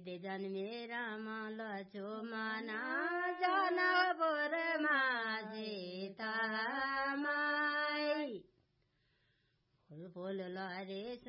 they जन्मेर मलचो मना जनपुरमा सीतामाई फुल फुल लरे